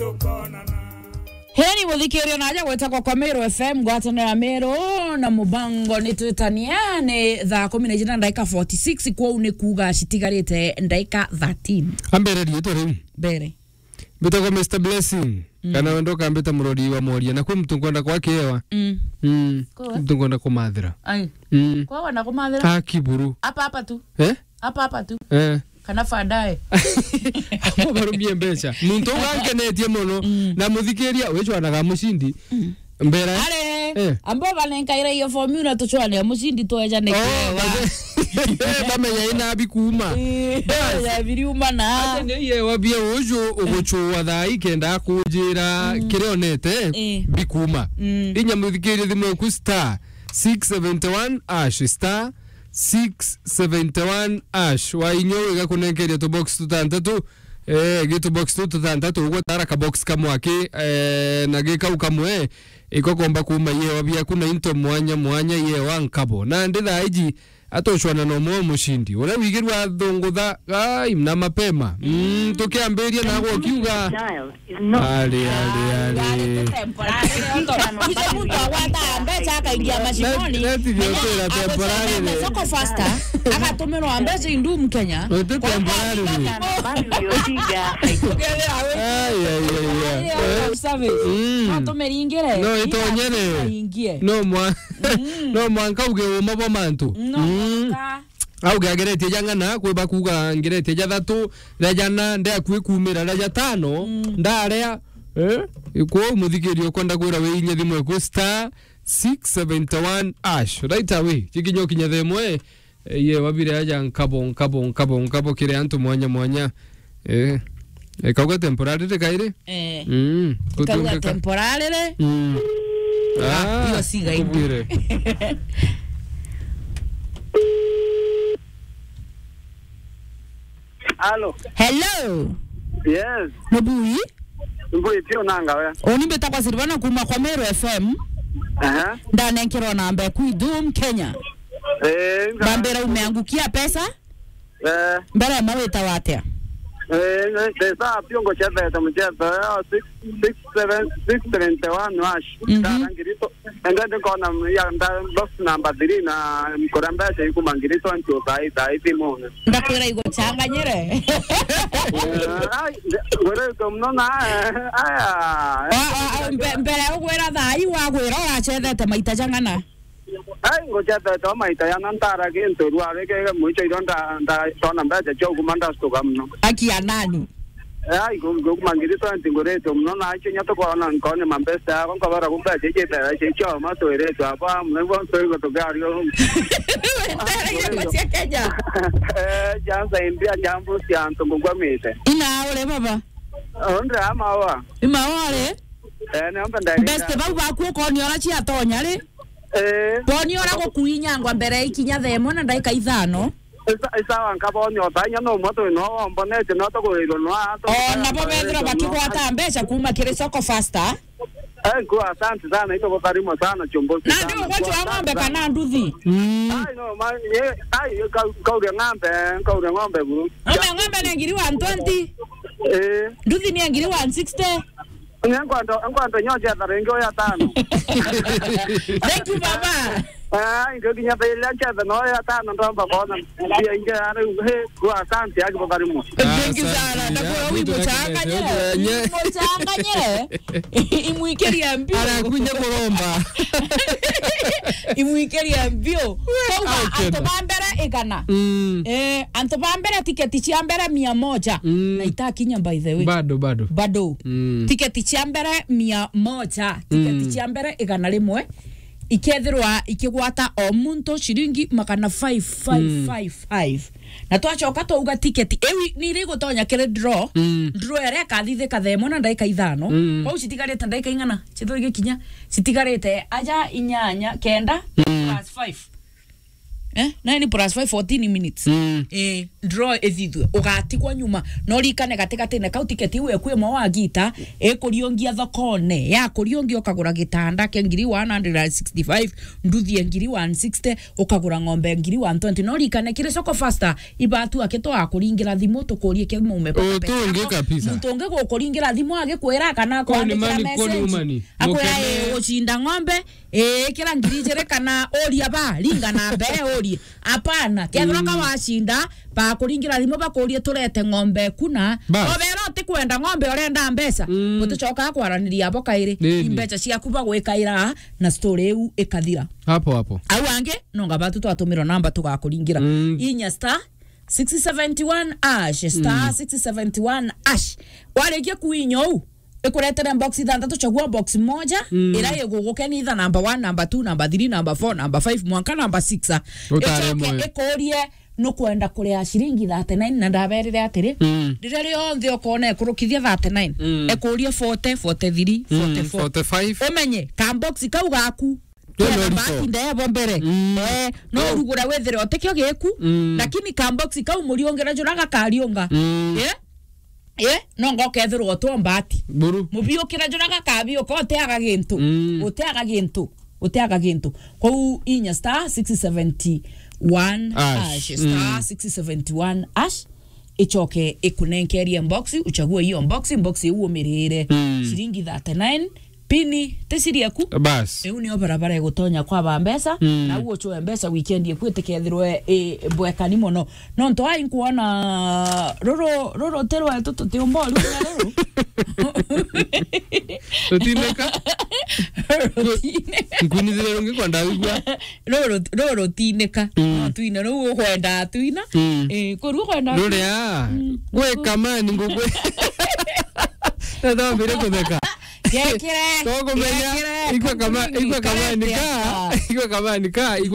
Heni muthikirio na aja gwetagwo kwa Meru FM gwatana ya Meru na mubango ni twitaniane thaa 10 ndagika 46 kwau ni kuga citigarite ndagika 13 ambere rieto riu bere bitagwo Mr Blessing kana wendo kambeta murodi wa moria na kwi mtungonda kwake ewa mtungonda kumathira ai kwa wana kumathira kiburu hapa tu hapa tu kana fadae hapo barumie mbeca muntu wangenetie muno na muthikiria wicwanaga mucindi mbere are ambo banenkaira iyo formula tuchwane mucindi toeja nekewa bamenya ina bikuma ya biriuma na ate ne ye wabia ujo uguchwa thai kenda kujira kirionete bikuma inya muthikiria thimwe ku star 671 ash star 671 ash wa inyo iga kunenkeria to box tutantatu gitu box tutantatu ugo tara ka box kamwake na gika ukamwe ikokomba kuma ye wabia kuna into mwanya ye wankabo na nditha iji atoshwana no mo mushindi ura wigirwa thungutha ai na mapema tukiambiria na gwo kiuga ali mbeca akaingia mashimoni soko faster akatumiro ambeca indum Kenya temporary atumeringire no itonyere no mwanka uge umabo mantu au gagerete jangana kwe bakuga ngerete jathatu rajana nda kwikumira raja tano ndarea iko muthikirio kwenda kwira we inye thimwe ku star 671 ash right away kiginyo kinya themwe ye wabire aja nkabo kire antu mwanya kauga temporary kaire kauga temporary hiyo siga ibire Hello. Yes. Nobui? Mbui pio nanga we. Oni beta kwa sirwana kuma kwa Meru FM. Ndane nkiro namba kuidum Kenya. Bambera umeangukia pesa? Mbara maweta watea. Pesa piongo chete tamcheta 671 wash. Ngirito. Ngende kona ya box number 3 na mkoramba cha kumangirito anto sai timona. Ndakwira igo changanyire. Ngore komnona mbere ugwira thai wagwira urachethete maita jangana. Ai ngochete to maita yana ntara gento ruare ke mucho ironda tona mbaje chogumanda stogamno. Akia nani? Ai go mangirito antingoreto mnona acho nyato kona nkone mambesa konka bara kumbaje chete checho mato ereto apa mnevo ntoigo to gario. Janza india jambo sianto ngwamete. Ina ole baba. Ondra amawa. Imawale? Ne amba ndari. Beste baba ku ko ni ora chi atonya ri? Boni ora go kuinyangwa mbere ikinya themo na ndaika 5. Sawa nkabonyo tanya no moto no mbonete no to goiro no ato. Na bomethira bakigwata mbeca kuma kire soko faster. Kwa asante sana ito karimu sana chombozi. Na ndio kwacho ng'ombe kana nduthi. Ai no ma kaure ng'ombe buru. Ng'ombe ni ngiri 120. Nduthi ni ngiri 160. Ngwando nyoja tarengo ya 5. Thank you baba. Ingo kinya bela cha no ya 5 ndomba kona. Ya inge ara kwa asante yake karimu. Thank you sana. Ndakora wimbo changanye. Imuikeria mbio. Ara kunya kuromba. Imuikeria mbio. Kwa antobambera igana. Antobambera tiketi cia mbere 100 na itakinya by the way. Bado. Tiketi cia mbere 100. Tiketi cia mbere igana rimwe. Ikethirwa ikigwata o muntu shiringi makana 5555 na twachoka tuuga ticket ewi ni rigutonya kire draw ere kathithika themo na ndaika 5 kwa citigarite ndaika ingana chitho igikinya citigarite aja inyanya kenda plus 5 9 plus 5 14 minutes draw ethithwe ugatigwa nyuma no rikane gatigati ne kau tiketi we kwi mo wa gita ekuriongia thokone ya kuriongia ukagura gitanda ke ngiri 165 nduthi ngiri 160 ukagura ng'ombe ngiri 120 no rikane kire soko faster ibatu akito akuringira thimu tukurie ke mume papa tunge kabisa mutonge gukuringira thimu agikwira kana kwa message akwira ucinda ng'ombe kila ngiri jere kana oria ba linga na be oria apana kethra ka wacinda ba kuringira thimu bakurie turete ng'ombe kuna obero ti kwenda ng'ombe orenda mbesa gutucoka kwaraniria abo kairi imbeca ciaku bagwikaira na story eu ikathira hapo au ange no ngabatu twatumiro namba tugakuringira inya star 671 ash star 671 ash warekia kuinyo ekuretere box ithatatu chagua box moja ila yegugukeni itha number 1 number 2 number 3 number 4 number 5 mwanka number 6 ekorie no kwenda kurea shilingi 39 na ndaberere atiri ndire yonthe okone kurukithia 39 ekurie 40 43 44 umenye ka box kau gaku Kena baki ndaya bombere no rugura wethere otekyo geku lakini ka box kau muriongera juraga karionga no ngokethirwo otombati mubiukira juraga kabio ko teaga gintu uteaga gintu kou inya star 671 ash star 671 ash ichoke ikunenkeria box uchague hiyo box huo mirire shilingi 39 pini tesiria ku bas ni barabara gutonya kwa bambesa na uo cho mbesa weekend yekwitekeethirwe bwekani mono no nto ai kuona roro terwa tuti umboli roro tutineka nkunizire ngi kwanda igwa roro tineka tuina no kwenda tuina koru kwenda rore ya we kamani ngugwe ndio mbere kutheka Kekere. Togo menya. Ikwa kama nika.